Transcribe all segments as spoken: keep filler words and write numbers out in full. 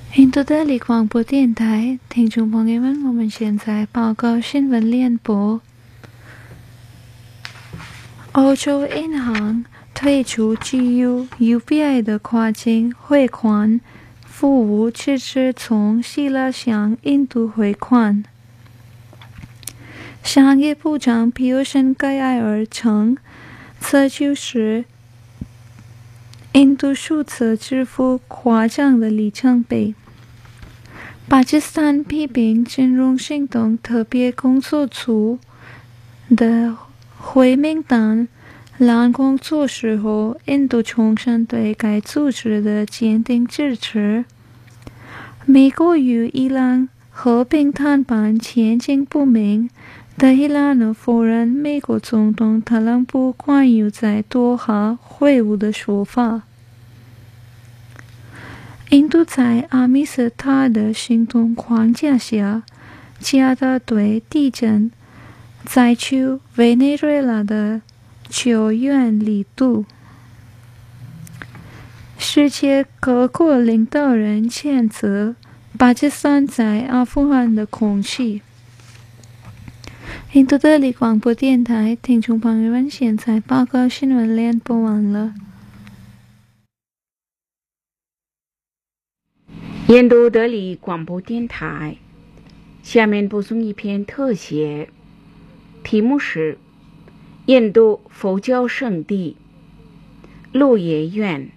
印度的立广播电台听众朋友们，我们现在报告新闻联播。欧洲银行推出基于 U P I 的跨境汇款服务，支持从希腊向印度汇款。商业部长皮尤申盖埃尔称，这就是印度数字支付扩张的里程碑。巴基斯坦批评金融行动特别工作组的灰名单滥工作时后，印度重申对该组织的坚定支持。美国与伊朗和平谈判前景不明，德黑兰否认美国总统特朗普关于在多哈会晤的说法。印度在阿米斯塔的行动框架下，加大对地震灾区委内瑞拉的救援力度。世界各国领导人谴责巴基斯坦在阿富汗的空袭。印度的立广播电台听众朋友们，现在报告新闻联播完了。 印度德里广播电台，下面播送一篇特写，题目是印度佛教圣地鹿野苑。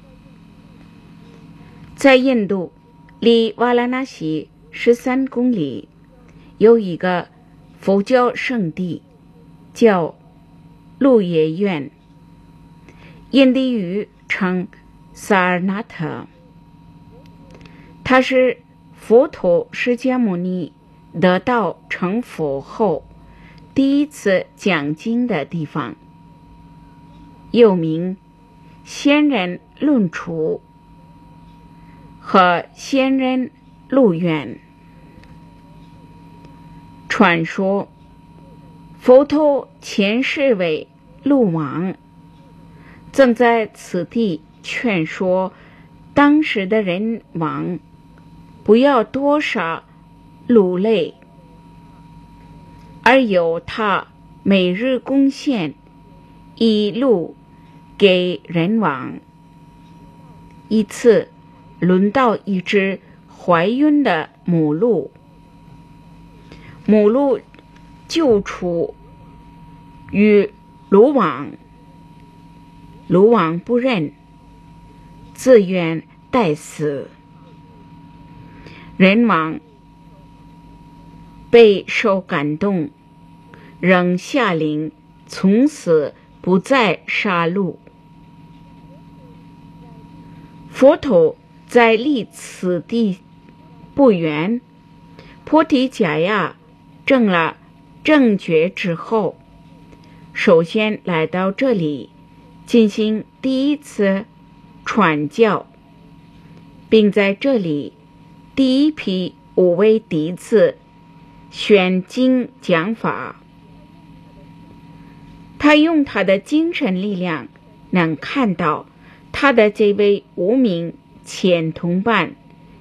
在印度离瓦拉纳西十三公里，有一个佛教圣地叫鹿野苑，印地语称萨尔纳特。它是佛陀释迦牟尼得道成佛后第一次讲经的地方，又名仙人论处和仙人鹿苑。传说佛陀前世为鹿王，正在此地劝说当时的人王不要多杀鹿类，而由他每日贡献一鹿给人王。一次轮到一只怀孕的母鹿，母鹿救出与鹿王，鹿王不认，自愿待死。人王备受感动，仍下令从此不再杀鹿。佛陀在离此地不远，菩提伽亚证了正觉之后，首先来到这里进行第一次传教，并在这里第一批五位弟子宣经讲法。他用他的精神力量能看到他的这位无名前同伴